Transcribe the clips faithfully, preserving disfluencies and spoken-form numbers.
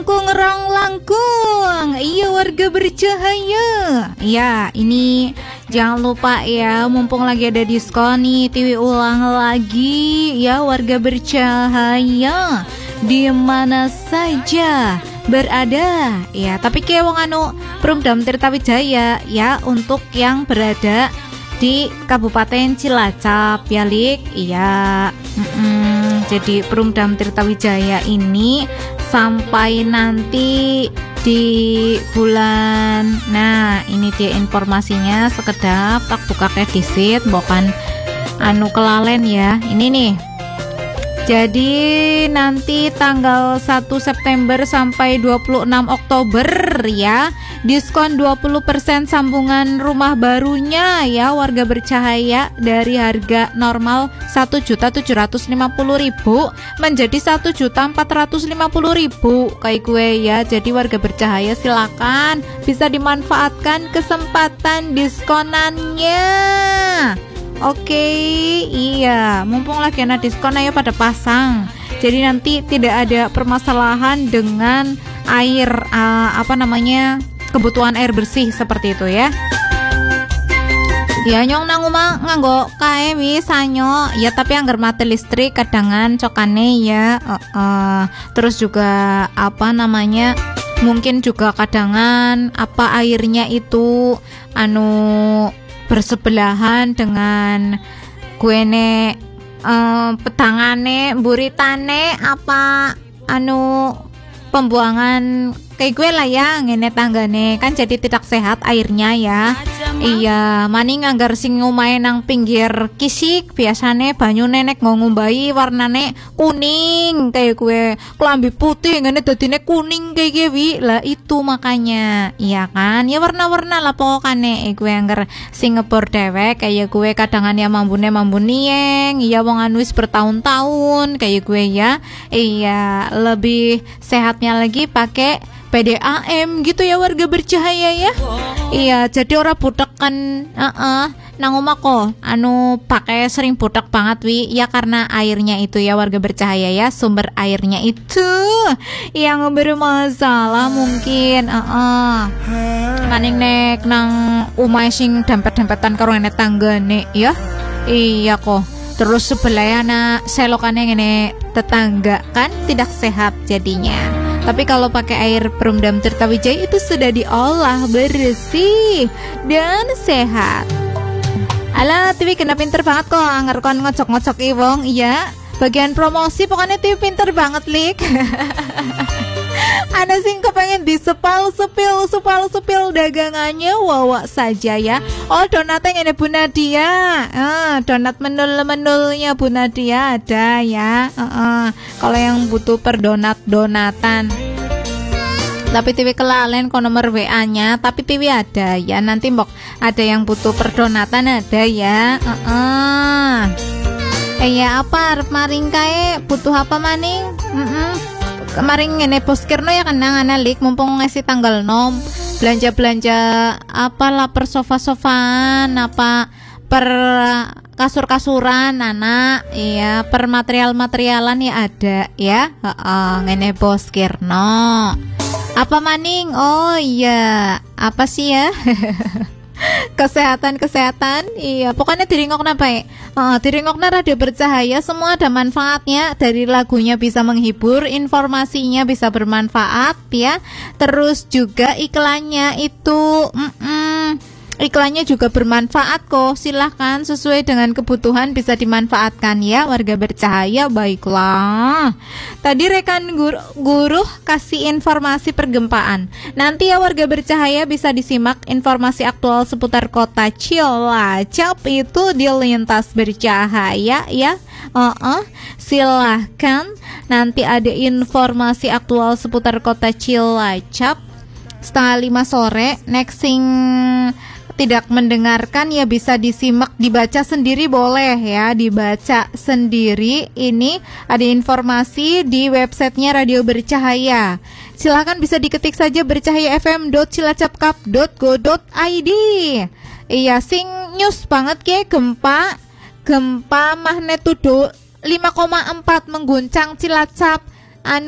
langkung rong langkung. Iya warga bercahaya. Ya ini jangan lupa ya, mumpung lagi ada diskon nih, T V ulang lagi ya warga bercahaya, di mana saja berada ya. Tapi kayak wong anu Perumdam Tirtawijaya ya, untuk yang berada di Kabupaten Cilacap ya Lik. Iya. Mm-mm. Jadi Perumdam Tirtawijaya ini sampai nanti di bulan, nah ini dia informasinya, sekedap tak buka kedisit bukan anu kelalen ya. Ini nih, jadi nanti tanggal satu September sampai dua puluh enam Oktober ya, diskon dua puluh persen sambungan rumah barunya ya warga bercahaya, dari harga normal satu juta tujuh ratus lima puluh ribu menjadi satu juta empat ratus lima puluh ribu kayak gue ya. Jadi warga bercahaya silakan bisa dimanfaatkan kesempatan diskonannya. Oke, iya, mumpung lagi ada diskon, ayo pada pasang. Jadi nanti tidak ada permasalahan dengan air, uh, apa namanya, kebutuhan air bersih seperti itu ya. Ya nyong nang omah nganggo kae wis sanyo ya, tapi anggar mati listrik kadangan cokane ya. Uh, uh, terus juga apa namanya, mungkin juga kadangan apa airnya itu anu bersebelahan dengan kuene uh, petangane buritane apa anu pembuangan kayak gue lah ya, ngene tanggane kan jadi tidak sehat airnya ya. Iya, maning anggar sing omahe nang pinggir kisik biasane banyu nenek ngombai warnane kuning kayak gue, kelambi putih ngene dadine kuning kayak gue lah, itu makanya iya kan ya, warna-warna lah pokokane eh, gue anggar sing ngebor dewek kayak gue kadangan ya mambune mambunieng iya wong anu wis bertahun-tahun kayak gue ya. Iya, lebih sehatnya lagi pakai P D A M gitu ya warga bercahaya ya. Iya, jadi ora butek kan, uh-uh, nang omah kok anu pakai sering butek banget wi ya, karena airnya itu ya warga bercahaya ya, sumber airnya itu yang bermasalah mungkin. Uh-uh. Maning nek nang omah sing dempet-dempetan karo ene tanggane ya. Iya kok. Terus sebelah anak selokane ngene tetangga kan tidak sehat jadinya. Tapi kalau pakai air Perumdam Tirtawijaya itu sudah diolah bersih dan sehat. Alah, T V kena pinter banget kok anggar kon ngocok-ngocok i wong. Iya, bagian promosi pokoknya T V pinter banget Lik. Ana sing kepengen disepal sepil sepal sepil dagangannya wawa saja ya. Oh, donatnya ini Bu Nadia. Ah, donat menul-menulnya Bu Nadia ada ya. Uh -uh. Kalau yang butuh per donat donatan. Tapi T V kelalen kok nomor W A-nya, tapi T V ada ya. Nanti mbok ada yang butuh per donatan ada ya. Uh -uh. Eh ya apa arep maring kae butuh apa maning? Heeh. Mm -mm. Kemarin ngene poskirno ya kenang analik mumpung ngasih tanggal nom belanja-belanja apalah per sofa-sofaan apa per kasur-kasuran anak iya, per material-materialan ya ada ya. Heeh, ngene poskirno. Apa maning? Oh iya, apa sih ya? Kesehatan-kesehatan iya, pokoknya diringokna baik. Uh, diringokna radio bercahaya semua ada manfaatnya, dari lagunya bisa menghibur, informasinya bisa bermanfaat ya, terus juga iklannya itu mm -mm, iklannya juga bermanfaat kok. Silahkan sesuai dengan kebutuhan bisa dimanfaatkan ya warga bercahaya. Baiklah, tadi rekan guru, guru kasih informasi pergempaan. Nanti ya warga bercahaya bisa disimak informasi aktual seputar kota Cilacap itu di Lintas Bercahaya ya. Uh-uh. Silahkan, nanti ada informasi aktual seputar kota Cilacap setengah lima sore. Nexting tidak mendengarkan ya bisa disimak, dibaca sendiri boleh ya, dibaca sendiri. Ini ada informasi di websitenya Radio Bercahaya. Silahkan bisa diketik saja bercahaya f m dot cilacap cup dot go dot i d. Iya, sing news banget ke gempa gempa magnitudo lima koma empat mengguncang Cilacap anu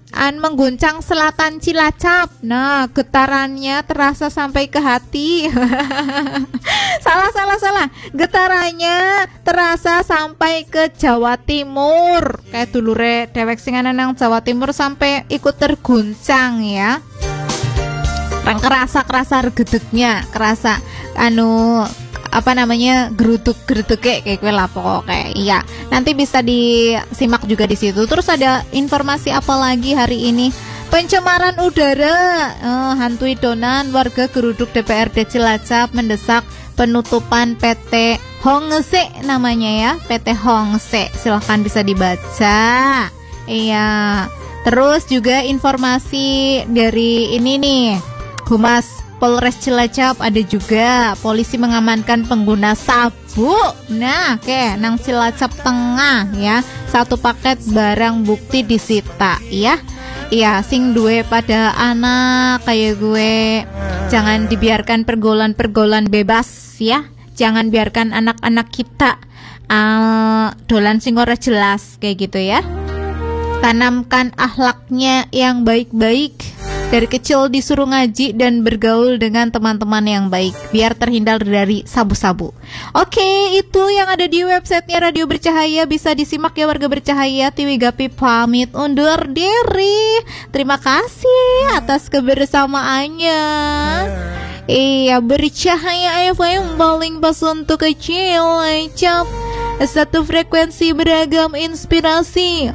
an mengguncang selatan Cilacap. Nah, getarannya terasa sampai ke hati. Salah, salah, salah. Getarannya terasa sampai ke Jawa Timur. Kayak dulure dewek sing ana nang Jawa Timur sampai ikut terguncang ya. Rang kerasa kerasa regedeknya, kerasa anu apa namanya geruduk-geruduk kayak kayak lah pokoknya. Iya, nanti bisa disimak juga di situ. Terus ada informasi apa lagi hari ini? Pencemaran udara, eh, hantui donan warga geruduk D P R D Cilacap mendesak penutupan P T Hongse namanya ya, P T Hongse. Silahkan bisa dibaca. Iya. Terus juga informasi dari ini nih, Humas Polres Cilacap ada juga polisi mengamankan pengguna sabu. Nah, oke, nang Cilacap Tengah ya. Satu paket barang bukti disita ya. Iya, sing duwe pada anak kayak gue. Jangan dibiarkan pergaulan-pergaulan bebas ya. Jangan biarkan anak-anak kita uh, dolan sing ora jelas kayak gitu ya. Tanamkan akhlaknya yang baik-baik. Dari kecil disuruh ngaji dan bergaul dengan teman-teman yang baik biar terhindar dari sabu-sabu. Oke, itu yang ada di websitenya Radio Bercahaya. Bisa disimak ya warga bercahaya. Tiwi Gapi pamit undur diri. Terima kasih atas kebersamaannya. Iya, Bercahaya F M paling pas untuk kecil Cilacap. Satu frekuensi beragam inspirasi.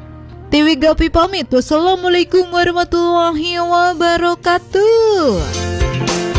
Tiwi Gapi pamit. Wassalamualaikum warahmatullahi wabarakatuh.